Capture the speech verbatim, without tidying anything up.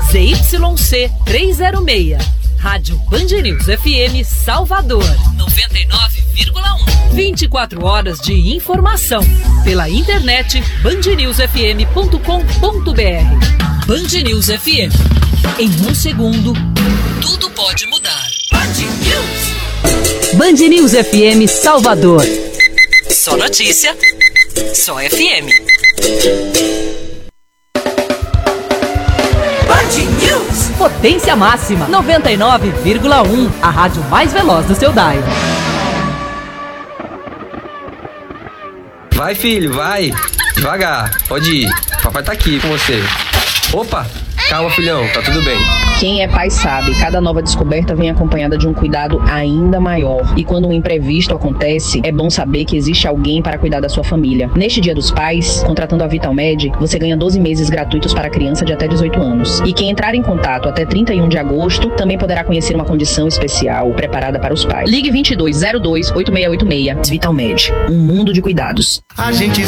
Z Y C trezentos e seis. Rádio Band News F M Salvador, noventa e nove vírgula um. vinte e quatro horas de informação. Pela internet, band news f m ponto com ponto b r. Band News F M. Em um segundo, tudo pode mudar. Band News. Band News F M Salvador. Só notícia, só F M. Band News. Potência máxima, noventa e nove vírgula um. A rádio mais veloz do seu dial. Vai, filho, vai. Devagar, pode ir. Papai tá aqui com você. Opa, calma, filhão, tá tudo bem. Quem é pai sabe, cada nova descoberta vem acompanhada de um cuidado ainda maior. E quando um imprevisto acontece, é bom saber que existe alguém para cuidar da sua família. Neste Dia dos Pais, contratando a Vitalmed, você ganha doze meses gratuitos para criança de até dezoito anos. E quem entrar em contato até trinta e um de agosto também poderá conhecer uma condição especial preparada para os pais. Ligue vinte e dois zero dois oito seis oito seis. Vitalmed, um mundo de cuidados. A gente